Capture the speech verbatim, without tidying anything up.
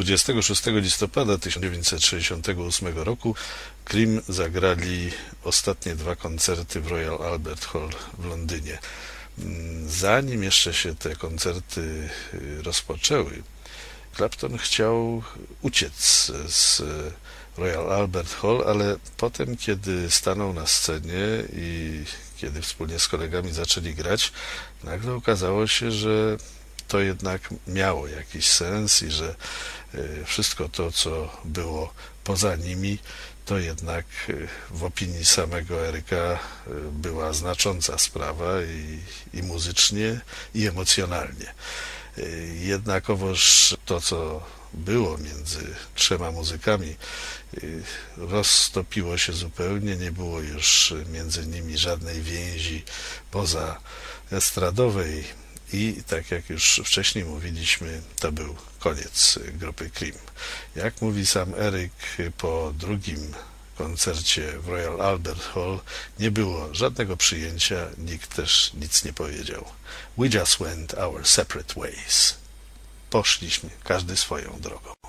dwudziestego szóstego listopada tysiąc dziewięćset sześćdziesiątego ósmego roku Cream zagrali ostatnie dwa koncerty w Royal Albert Hall w Londynie. Zanim jeszcze się te koncerty rozpoczęły, Clapton chciał uciec z Royal Albert Hall, ale potem, kiedy stanął na scenie i kiedy wspólnie z kolegami zaczęli grać, nagle okazało się, że to jednak miało jakiś sens i że wszystko to, co było poza nimi, to jednak w opinii samego Eryka była znacząca sprawa i, i muzycznie, i emocjonalnie. Jednakowoż to, co było między trzema muzykami, roztopiło się zupełnie, nie było już między nimi żadnej więzi poza estradowej i tak jak już wcześniej mówiliśmy, to był koniec grupy Cream. Jak mówi sam Eryk, po drugim koncercie w Royal Albert Hall nie było żadnego przyjęcia, nikt też nic nie powiedział. We just went our separate ways. Poszliśmy każdy swoją drogą.